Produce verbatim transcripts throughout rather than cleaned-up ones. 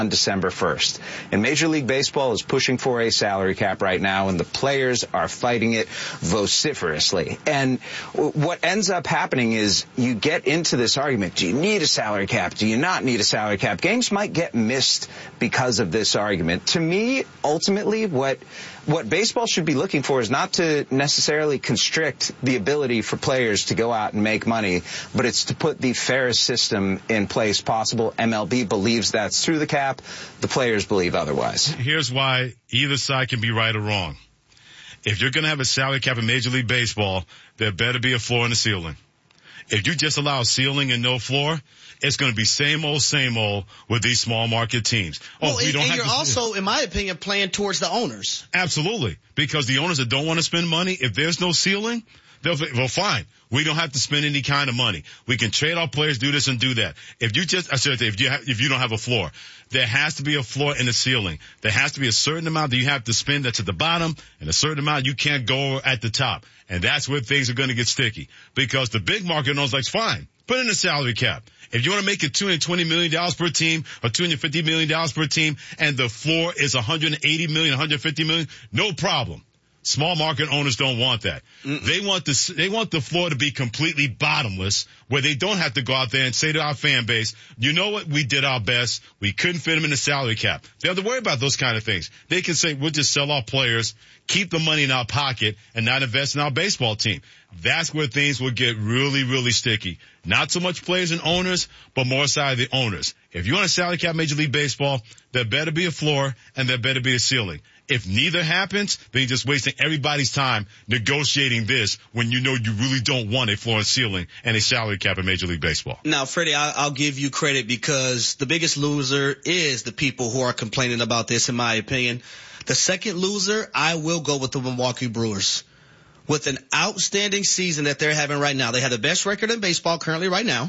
on December first. And Major League Baseball is pushing for a salary cap right now, and the players are fighting it vociferously. And what ends up happening is you get into this argument. Do you need a salary cap? Do you not need a salary cap? Games might get missed because of this argument. To me, ultimately, what what baseball should be looking for is not to necessarily constrict the ability for players to go out and make money, but it's to put the fairest system in place possible. M L B believes that's through the cap. The players believe otherwise. Here's why either side can be right or wrong. If you're going to have a salary cap in Major League Baseball, there better be a floor and a ceiling. If you just allow a ceiling and no floor, it's going to be same old, same old with these small market teams. Oh, well, we and, don't and have you're to, also, in my opinion, playing towards the owners. Absolutely. Because the owners that don't want to spend money, if there's no ceiling, they'll say, well, fine. We don't have to spend any kind of money. We can trade our players, do this and do that. If you just, I should say, if you have, if you don't have a floor, there has to be a floor and a ceiling. There has to be a certain amount that you have to spend that's at the bottom and a certain amount you can't go at the top. And that's where things are going to get sticky because the big market knows like, fine, put in a salary cap. If you want to make it two hundred twenty million dollars per team or two hundred fifty million dollars per team and the floor is one hundred eighty million dollars, one hundred fifty million dollars, no problem. Small market owners don't want that. Mm-mm. They want the, they want the floor to be completely bottomless where they don't have to go out there and say to our fan base, you know what? We did our best. We couldn't fit them in the salary cap. They don't have to worry about those kind of things. They can say, we'll just sell our players, keep the money in our pocket and not invest in our baseball team. That's where things will get really, really sticky. Not so much players and owners, but more side of the owners. If you want a salary cap Major League Baseball, there better be a floor and there better be a ceiling. If neither happens, then you're just wasting everybody's time negotiating this when you know you really don't want a floor and ceiling and a salary cap in Major League Baseball. Now, Freddie, I'll, I'll give you credit because the biggest loser is the people who are complaining about this, in my opinion. The second loser, I will go with the Milwaukee Brewers. With an outstanding season that they're having right now. They have the best record in baseball currently right now.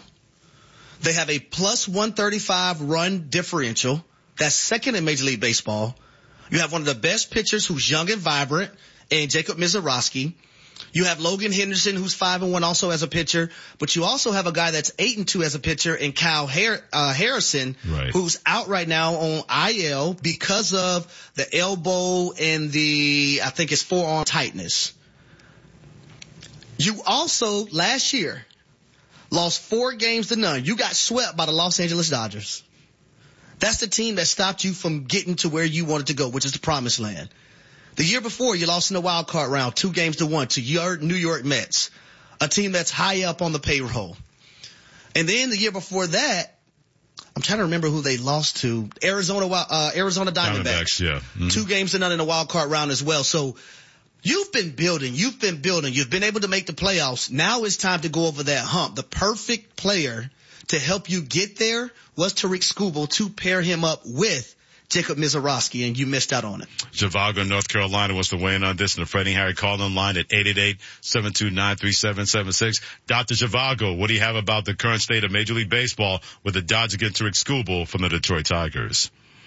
They have a plus one thirty-five run differential. That's second in Major League Baseball. You have one of the best pitchers who's young and vibrant, and Jacob Misiorowski. You have Logan Henderson, who's five and one also as a pitcher, but you also have a guy that's eight and two as a pitcher, and Kyle Har- uh, Harrison, right, who's out right now on I L because of the elbow and the, I think it's forearm tightness. You also, last year, lost four games to none. You got swept by the Los Angeles Dodgers. That's the team that stopped you from getting to where you wanted to go, which is the promised land. The year before, you lost in the wild card round, two games to one, to your New York Mets, a team that's high up on the payroll. And then the year before that, I'm trying to remember who they lost to, Arizona uh, Arizona Diamondbacks. Diamondbacks, yeah. Mm-hmm. Two games to none in the wild card round as well. So you've been building, you've been building, you've been able to make the playoffs. Now it's time to go over that hump. The perfect player to help you get there was Tariq Skubal to pair him up with Jacob Misiorowski, and you missed out on it. Zhivago, North Carolina, wants to weigh in on this, and the Freddie Harry call-in line at eight eight eight, seven two nine, three seven seven six. Doctor Zhivago, what do you have about the current state of Major League Baseball with the Dodgers getting Tariq Skubal from the Detroit Tigers?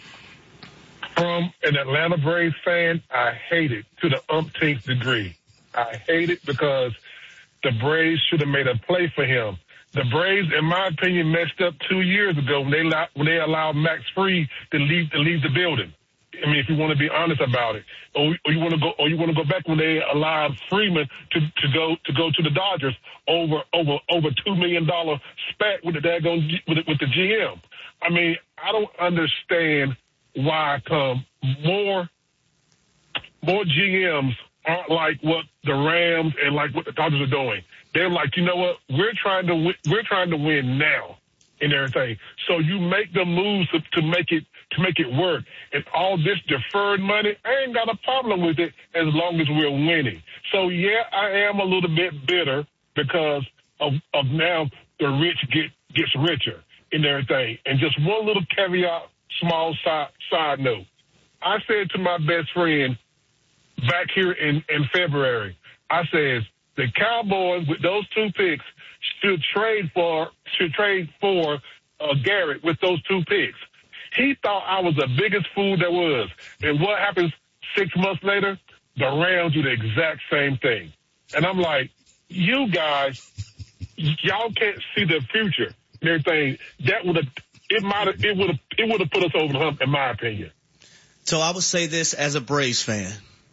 From an Atlanta Braves fan, I hate it to the umpteenth degree. I hate it because the Braves should have made a play for him. The Braves, in my opinion, messed up two years ago when they allowed, when they allowed Max Fried to leave to leave the building. I mean, if you want to be honest about it, or, or you want to go, or you want to go back when they allowed Freeman to, to go to go to the Dodgers over over over two million dollar spat with the daggone with, with the G M. I mean, I don't understand why come more more G Ms aren't like what the Rams and like what the Dodgers are doing. They're like, you know what? We're trying to win, we're trying to win now and everything. So you make the moves to, to make it to make it work. And all this deferred money, I ain't got a problem with it as long as we're winning. So yeah, I am a little bit bitter because of, of now the rich get gets richer and everything. And just one little caveat, small side side note. I said to my best friend back here in, in February, I said, the Cowboys with those two picks should trade for should trade for uh, Garrett with those two picks. He thought I was the biggest fool there was. And what happens six months later? The Rams do the exact same thing. And I'm like, you guys, y'all can't see the future and everything. That would have it might have, it would have, it would have put us over the hump, in my opinion. So I would say this as a Braves fan.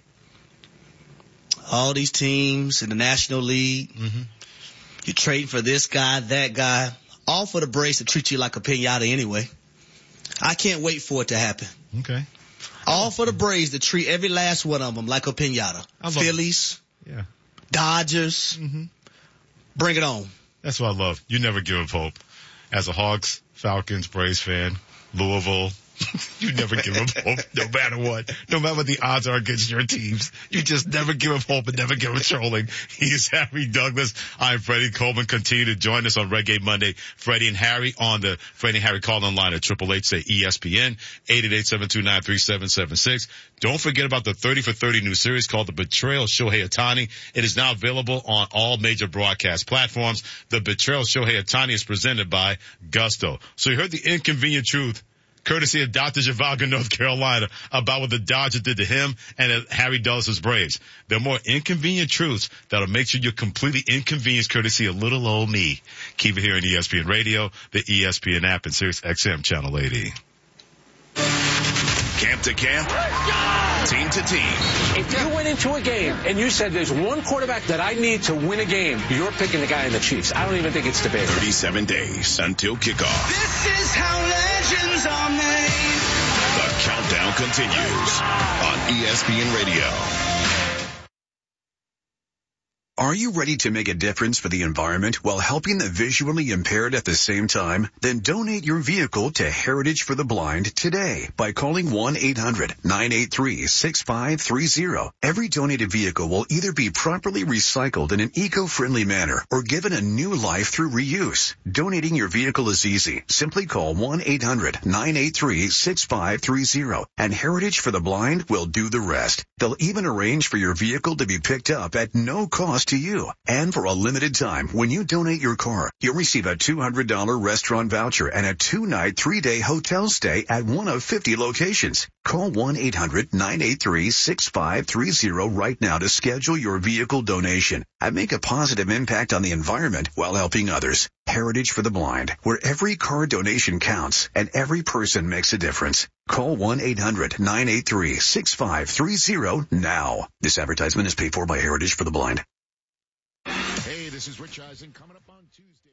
All these teams in the National League, mm-hmm. you're trading for this guy, that guy, all for the Braves to treat you like a pinata anyway. I can't wait for it to happen. Okay. All for the Braves to treat every last one of them like a pinata. Phillies, yeah. Dodgers, mm-hmm. bring it on. That's what I love. You never give up hope. As a Hawks, Falcons, Braves fan, Louisville, you never give up hope, no matter what. No matter what the odds are against your teams. You just never give up hope and never give up trolling. He is Harry Douglas. I'm Freddie Coleman. Continue to join us on Reggae Monday. Freddie and Harry on the Freddie and Harry call-in line at Triple H, say E S P N, eight eight eight, seven two nine, three seven seven six. Don't forget about the thirty for thirty new series called The Betrayal of Shohei Ohtani. It is now available on all major broadcast platforms. The Betrayal of Shohei Ohtani is presented by Gusto. So you heard the inconvenient truth, courtesy of Doctor Zhivago, North Carolina, about what the Dodgers did to him and Harry Douglas' Braves. There are more inconvenient truths that'll make sure you're completely inconvenienced, courtesy of little old me. Keep it here on E S P N Radio, the E S P N app, and Sirius X M Channel eighty. Camp to camp, team to team. If you went into a game and you said there's one quarterback that I need to win a game, you're picking the guy in the Chiefs. I don't even think it's debatable. thirty-seven days until kickoff. This is how legends are made. The countdown continues on E S P N Radio. Are you ready to make a difference for the environment while helping the visually impaired at the same time? Then donate your vehicle to Heritage for the Blind today by calling one eight hundred, nine eight three, six five three zero. Every donated vehicle will either be properly recycled in an eco-friendly manner or given a new life through reuse. Donating your vehicle is easy. Simply call one eight hundred, nine eight three, six five three zero and Heritage for the Blind will do the rest. They'll even arrange for your vehicle to be picked up at no cost to you. And for a limited time, when you donate your car, you'll receive a two hundred dollars restaurant voucher and a two-night, three-day hotel stay at one of fifty locations. Call one eight hundred, nine eight three, six five three zero right now to schedule your vehicle donation and make a positive impact on the environment while helping others. Heritage for the Blind, where every car donation counts and every person makes a difference. Call one eight hundred, nine eight three, six five three zero now. This advertisement is paid for by Heritage for the Blind. Hey, this is Rich Eisen coming up on Tuesday.